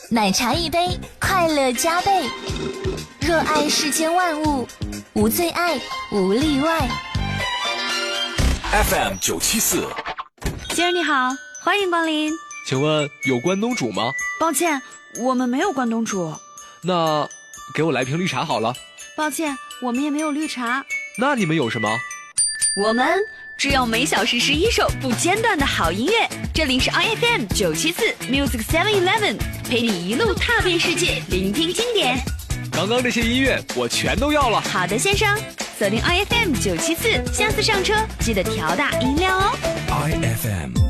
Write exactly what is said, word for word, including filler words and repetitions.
奶茶一杯，快乐加倍。热爱世间万物，无最爱，无例外。 F M 九七四， 先生你好，欢迎光临。 请问有关东煮吗？ 抱歉，我们没有关东煮。 那给我来瓶绿茶好了。 抱歉，我们也没有绿茶。 那你们有什么？ 我们只有每小时十一首不间断的好音乐。这里是 I F M 九七四 Music Seven Eleven， 陪你一路踏遍世界，聆听经典。 刚刚这些音乐我全都要了。 好的，先生，锁定 I F M 九七四，下次上车记得调大音量哦。 I F M